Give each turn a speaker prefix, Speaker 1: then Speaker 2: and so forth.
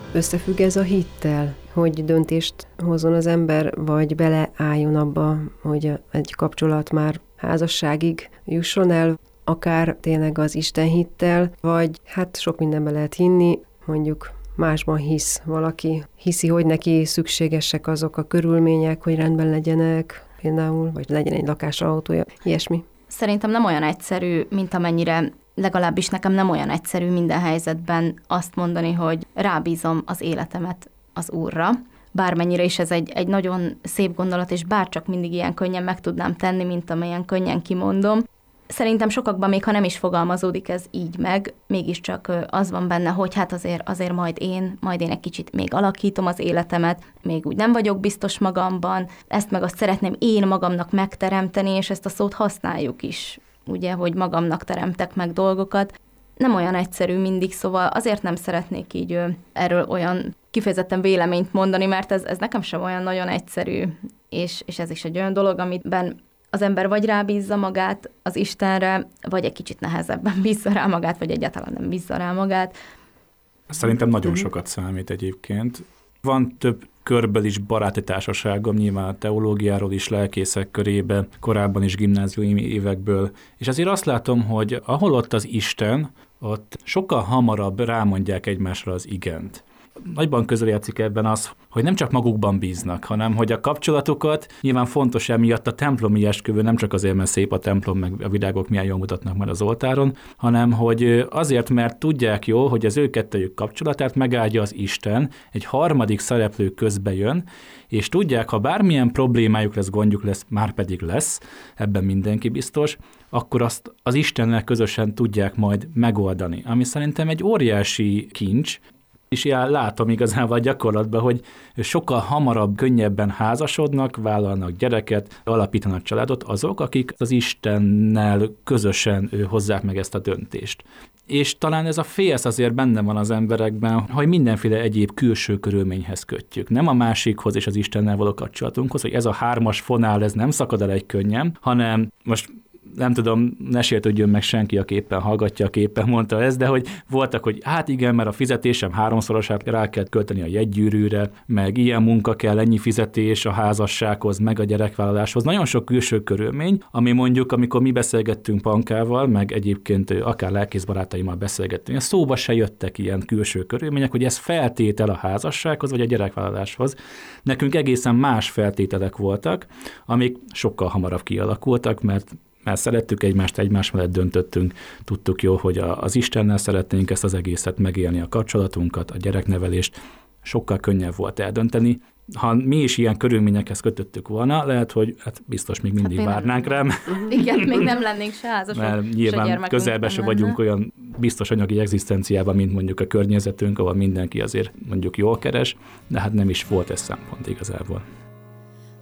Speaker 1: Összefügg ez a hittel, hogy döntést hozzon az ember, vagy beleálljon abba, hogy egy kapcsolat már házasságig jusson el, akár tényleg az Isten hittel, vagy hát sok mindenbe lehet hinni, mondjuk másban hisz valaki, hiszi, hogy neki szükségesek azok a körülmények, hogy rendben legyenek, például, vagy legyen egy lakása, autója, ilyesmi.
Speaker 2: Szerintem nem olyan egyszerű, mint amennyire, legalábbis nekem nem olyan egyszerű minden helyzetben azt mondani, hogy rábízom az életemet az Úrra. Bármennyire is ez egy nagyon szép gondolat, és bárcsak mindig ilyen könnyen meg tudnám tenni, mint amelyen könnyen kimondom. Szerintem sokakban, még ha nem is fogalmazódik ez így meg, mégiscsak az van benne, hogy hát azért majd én egy kicsit még alakítom az életemet, még úgy nem vagyok biztos magamban, ezt meg azt szeretném én magamnak megteremteni, és ezt a szót használjuk is, ugye, hogy magamnak teremtek meg dolgokat. Nem olyan egyszerű mindig, szóval azért nem szeretnék így erről olyan kifejezetten véleményt mondani, mert ez nekem sem olyan nagyon egyszerű, és ez is egy olyan dolog, amiben az ember vagy rábízza magát az Istenre, vagy egy kicsit nehezebben bízza rá magát, vagy egyáltalán nem bízza rá magát.
Speaker 3: Szerintem nagyon sokat számít egyébként. Van több körből is baráti társaságom, nyilván a teológiáról is, lelkészek körébe, korábban is gimnáziumi évekből. És azért azt látom, hogy ahol ott az Isten, ott sokkal hamarabb rámondják egymásra az igent. Nagyban közrejátszik ebben az, hogy nem csak magukban bíznak, hanem hogy a kapcsolatokat nyilván fontos emiatt a templomi esküvő, nem csak azért, mert szép a templom, meg a virágok milyen jól mutatnak majd az oltáron, hanem hogy azért, mert tudják jól, hogy az ő kettőjük kapcsolatát megáldja az Isten, egy harmadik szereplő közbe jön, és tudják, ha bármilyen problémájuk lesz, gondjuk lesz, már pedig lesz, ebben mindenki biztos, akkor azt az Istennel közösen tudják majd megoldani, ami szerintem egy óriási kincs, és látom igazából a gyakorlatban, hogy sokkal hamarabb, könnyebben házasodnak, vállalnak gyereket, alapítanak családot azok, akik az Istennel közösen hozzák meg ezt a döntést. És talán ez a félsz azért benne van az emberekben, hogy mindenféle egyéb külső körülményhez kötjük. Nem a másikhoz és az Istennel való kapcsolatunkhoz, hogy ez a hármas fonál, ez nem szakad el egy könnyen, hanem most nem tudom, ne sértődjön meg senki, aki éppen hallgatja, aki éppen mondta ezt, de hogy voltak, hogy hát igen, mert a fizetésem háromszorosát rá kell költeni a jegygyűrűre, meg ilyen munka kell, ennyi fizetés a házassághoz, meg a gyerekvállaláshoz. Nagyon sok külső körülmény, ami mondjuk, amikor mi beszélgettünk Pankával, meg egyébként akár lelkészbarátaimmal beszélgettünk, szóba se jöttek ilyen külső körülmények, hogy ez feltétel a házassághoz, vagy a gyerekvállaláshoz. Nekünk egészen más feltételek voltak, amik sokkal hamarabb kialakultak, mert szerettük egymást, egymás mellett döntöttünk, tudtuk jó, hogy az Istennel szeretnénk ezt az egészet megélni, a kapcsolatunkat, a gyereknevelést, sokkal könnyebb volt eldönteni. Ha mi is ilyen körülményekhez kötöttük volna, lehet, hogy hát biztos még mindig várnánk rám.
Speaker 2: Igen, még nem lennénk se házasok.
Speaker 3: Mert nyilván közelben se vagyunk olyan biztos anyagi egzisztenciában, mint mondjuk a környezetünk, ahol mindenki azért mondjuk jól keres, de hát nem is volt ez szempont igazából.